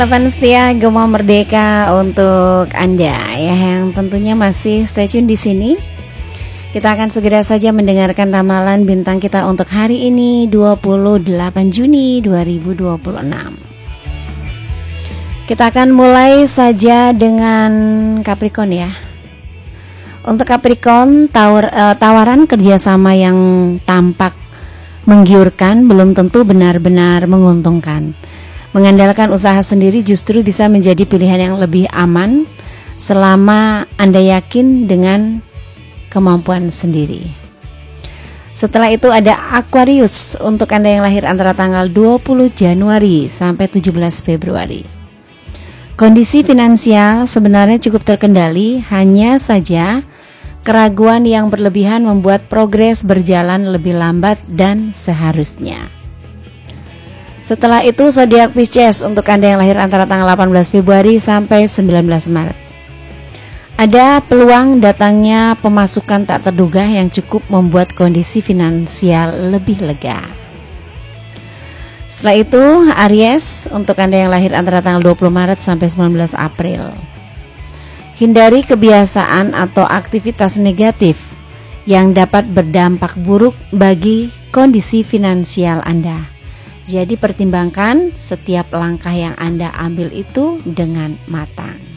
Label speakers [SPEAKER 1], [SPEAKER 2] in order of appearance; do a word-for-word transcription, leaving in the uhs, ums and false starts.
[SPEAKER 1] Harapan setia Gema Merdeka untuk Anda ya, yang tentunya masih stay tune di sini. Kita akan segera saja mendengarkan ramalan bintang kita untuk hari ini dua puluh delapan Juni dua ribu dua puluh enam. Kita akan mulai saja dengan Capricorn ya. Untuk Capricorn, tawar, uh, tawaran kerjasama yang tampak menggiurkan belum tentu benar-benar menguntungkan. Mengandalkan usaha sendiri justru bisa menjadi pilihan yang lebih aman selama Anda yakin dengan kemampuan sendiri. Setelah itu ada Aquarius untuk Anda yang lahir antara tanggal dua puluh Januari sampai tujuh belas Februari. Kondisi finansial sebenarnya cukup terkendali, hanya saja keraguan yang berlebihan membuat progres berjalan lebih lambat dan seharusnya. Setelah itu zodiak Pisces untuk Anda yang lahir antara tanggal delapan belas Februari sampai sembilan belas Maret. Ada peluang datangnya pemasukan tak terduga yang cukup membuat kondisi finansial lebih lega. Setelah itu Aries untuk Anda yang lahir antara tanggal dua puluh Maret sampai sembilan belas April. Hindari kebiasaan atau aktivitas negatif yang dapat berdampak buruk bagi kondisi finansial Anda. Jadi pertimbangkan setiap langkah yang Anda ambil itu dengan matang.